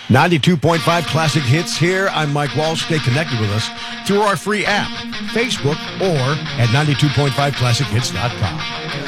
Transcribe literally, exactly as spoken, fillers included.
ninety-two point five Classic Hits here. I'm Mike Walsh. Stay connected with us through our free app, Facebook, or at ninety-two point five classic hits dot com.